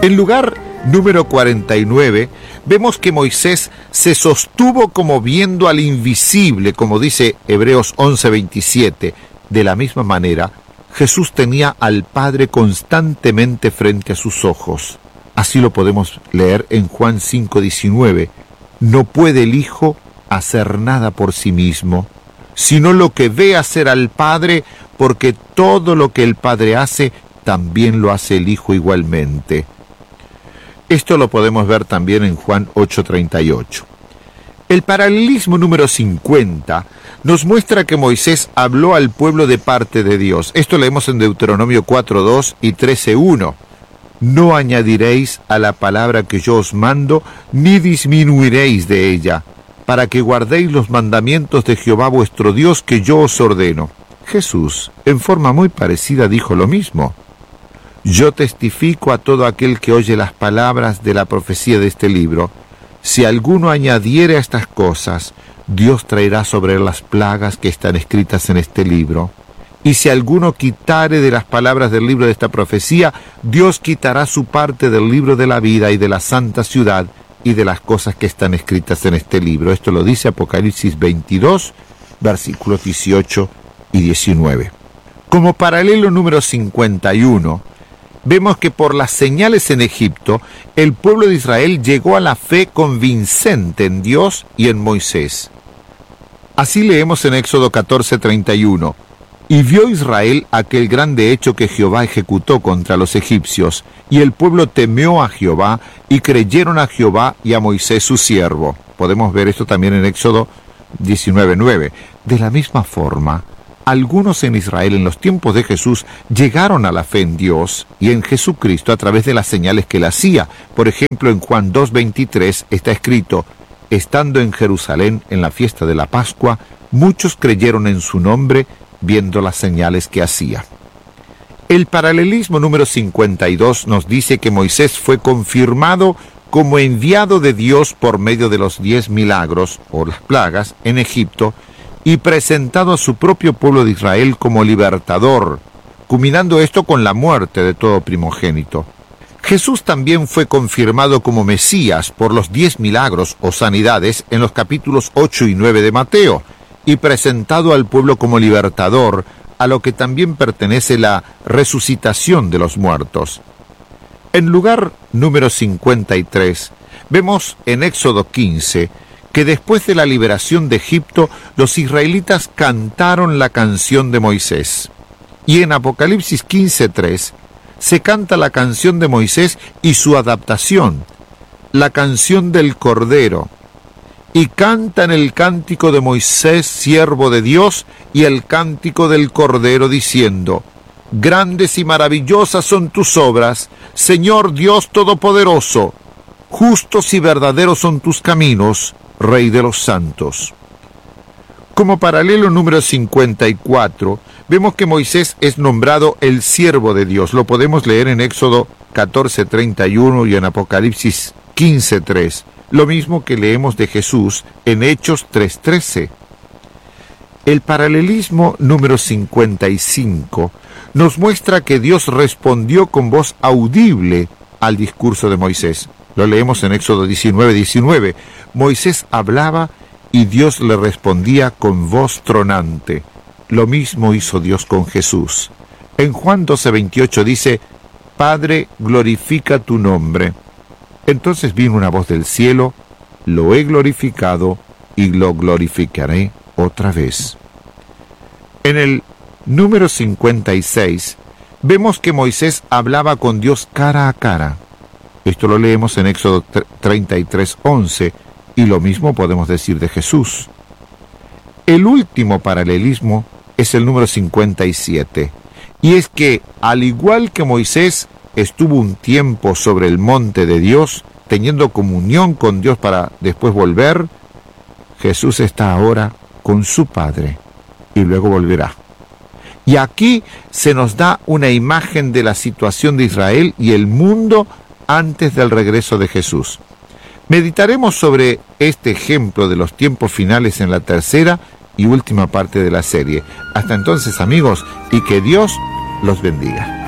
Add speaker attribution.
Speaker 1: En lugar número 49, vemos que Moisés se sostuvo como viendo al invisible, como dice Hebreos 11:27. De la misma manera, Jesús tenía al Padre constantemente frente a sus ojos. Así lo podemos leer en Juan 5:19. No puede el Hijo hacer nada por sí mismo, sino lo que ve hacer al Padre, porque todo lo que el Padre hace, también lo hace el Hijo igualmente. Esto lo podemos ver también en Juan 8:38. El paralelismo número 50 nos muestra que Moisés habló al pueblo de parte de Dios. Esto leemos en Deuteronomio 4:2 y 13:1. No añadiréis a la palabra que yo os mando, ni disminuiréis de ella, para que guardéis los mandamientos de Jehová vuestro Dios que yo os ordeno. Jesús, en forma muy parecida, dijo lo mismo. Yo testifico a todo aquel que oye las palabras de la profecía de este libro. Si alguno añadiere a estas cosas, Dios traerá sobre él las plagas que están escritas en este libro. Y si alguno quitare de las palabras del libro de esta profecía, Dios quitará su parte del libro de la vida y de la santa ciudad y de las cosas que están escritas en este libro. Esto lo dice Apocalipsis 22, versículos 18 y 19. Como paralelo número 51, vemos que por las señales en Egipto, el pueblo de Israel llegó a la fe convincente en Dios y en Moisés. Así leemos en Éxodo 14:31. Y vio Israel aquel grande hecho que Jehová ejecutó contra los egipcios, y el pueblo temió a Jehová, y creyeron a Jehová y a Moisés su siervo. Podemos ver esto también en Éxodo 19:9. De la misma forma, algunos en Israel en los tiempos de Jesús llegaron a la fe en Dios y en Jesucristo a través de las señales que él hacía. Por ejemplo, en Juan 2:23 está escrito: estando en Jerusalén en la fiesta de la Pascua, muchos creyeron en su nombre, viendo las señales que hacía. El paralelismo número 52 nos dice que Moisés fue confirmado como enviado de Dios por medio de los 10 milagros, o las plagas, en Egipto, y presentado a su propio pueblo de Israel como libertador, culminando esto con la muerte de todo primogénito. Jesús también fue confirmado como Mesías por los 10 milagros o sanidades en los capítulos 8 y 9 de Mateo, y presentado al pueblo como libertador, a lo que también pertenece la resucitación de los muertos. En lugar número 53, vemos en Éxodo 15 que después de la liberación de Egipto, los israelitas cantaron la canción de Moisés. Y en Apocalipsis 15:3 se canta la canción de Moisés y su adaptación, la canción del Cordero. Y cantan el cántico de Moisés, siervo de Dios, y el cántico del Cordero, diciendo: grandes y maravillosas son tus obras, Señor Dios Todopoderoso. Justos y verdaderos son tus caminos, Rey de los santos. Como paralelo número 54, vemos que Moisés es nombrado el siervo de Dios. Lo podemos leer en Éxodo 14:31 y en Apocalipsis 15:3. Lo mismo que leemos de Jesús en Hechos 3:13. El paralelismo número 55 nos muestra que Dios respondió con voz audible al discurso de Moisés. Lo leemos en Éxodo 19:19. Moisés hablaba y Dios le respondía con voz tronante. Lo mismo hizo Dios con Jesús. En Juan 12:28 dice: Padre, glorifica tu nombre. Entonces vino una voz del cielo: lo he glorificado y lo glorificaré otra vez. En el número 56 vemos que Moisés hablaba con Dios cara a cara. Esto lo leemos en Éxodo 33:11, y lo mismo podemos decir de Jesús. El último paralelismo es el número 57, y es que, al igual que Moisés estuvo un tiempo sobre el monte de Dios, teniendo comunión con Dios para después volver, Jesús está ahora con su Padre y luego volverá. Y aquí se nos da una imagen de la situación de Israel y el mundo antes del regreso de Jesús. Meditaremos sobre este ejemplo de los tiempos finales en la tercera y última parte de la serie. Hasta entonces, amigos, y que Dios los bendiga.